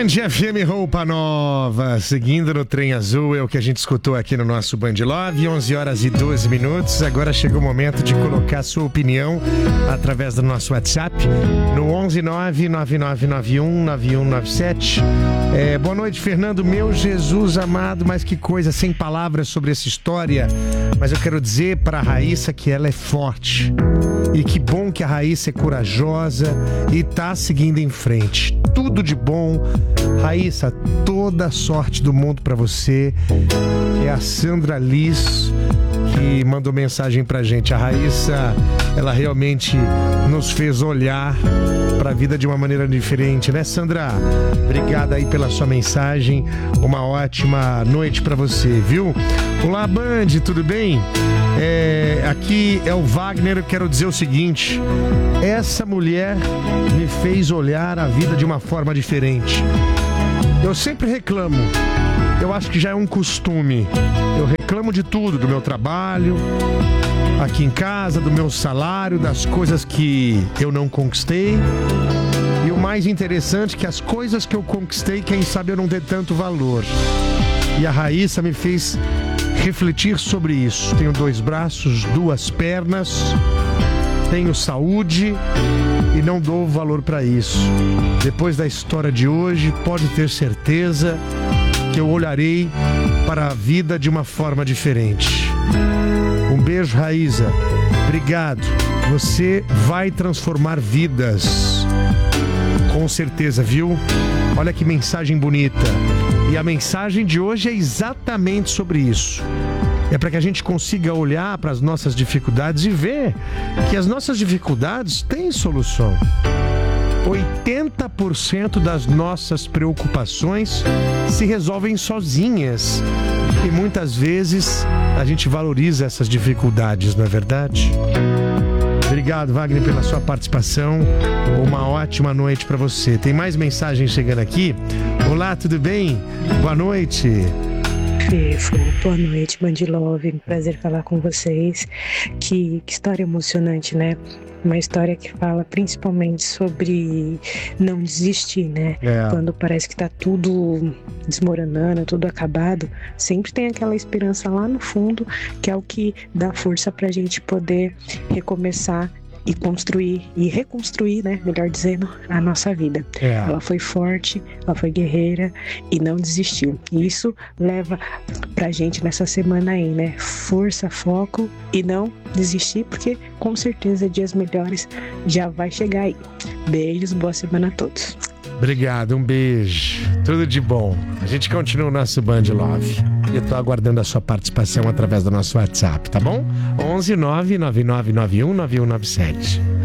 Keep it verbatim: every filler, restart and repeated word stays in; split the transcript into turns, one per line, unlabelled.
F M Roupa Nova, seguindo no Trem Azul, é o que a gente escutou aqui no nosso Band Love, onze horas e doze minutos. Agora chegou o momento de colocar a sua opinião através do nosso WhatsApp no onze nove nove nove nove um nove um nove sete. É, boa noite, Fernando, meu Jesus amado, mas que coisa, sem palavras sobre essa história, mas eu quero dizer para a Raíssa que ela é forte, e que bom que a Raíssa é corajosa e tá seguindo em frente. Tudo de bom, Raíssa, toda a sorte do mundo pra você. É a Sandra Liz que mandou mensagem pra gente. A Raíssa, ela realmente nos fez olhar pra vida de uma maneira diferente, né, Sandra? Obrigada aí pela sua mensagem. Uma ótima noite pra você, viu? Olá, Band, tudo bem? É, aqui é o Wagner. Eu quero dizer o seguinte: essa mulher me fez olhar a vida de uma forma diferente. Eu sempre reclamo, eu acho que já é um costume. Eu reclamo de tudo, do meu trabalho, aqui em casa, do meu salário, das coisas que eu não conquistei. E o mais interessante é que as coisas que eu conquistei, quem sabe eu não dei tanto valor. E a Raíssa me fez refletir sobre isso. Tenho dois braços, duas pernas, tenho saúde e não dou valor para isso. Depois da história de hoje, pode ter certeza que eu olharei para a vida de uma forma diferente. Um beijo, Raíssa. Obrigado. Você vai transformar vidas. Com certeza, viu? Olha que mensagem bonita. E a mensagem de hoje é exatamente sobre isso. É para que a gente consiga olhar para as nossas dificuldades e ver que as nossas dificuldades têm solução. oitenta por cento das nossas preocupações se resolvem sozinhas. E muitas vezes a gente valoriza essas dificuldades, não é verdade? Obrigado, Wagner, pela sua participação. Uma ótima noite para você. Tem mais mensagens chegando aqui. Olá, tudo bem? Boa noite.
Boa noite, Band Love. Prazer falar com vocês. Que, que história emocionante, né? Uma história que fala principalmente sobre não desistir, né? É. Quando parece que tá tudo desmoronando, tudo acabado, sempre tem aquela esperança lá no fundo, que é o que dá força pra gente poder recomeçar e construir e reconstruir, né, melhor dizendo, a nossa vida. É. Ela foi forte, ela foi guerreira e não desistiu. E isso leva pra gente nessa semana aí, né, força, foco e não desistir, porque com certeza dias melhores já vai chegar aí. Beijos, boa semana a todos.
Obrigado, um beijo. Tudo de bom. A gente continua o nosso Band Love. Eu tô aguardando a sua participação através do nosso WhatsApp, tá bom? onze nove nove nove nove um nove um nove sete.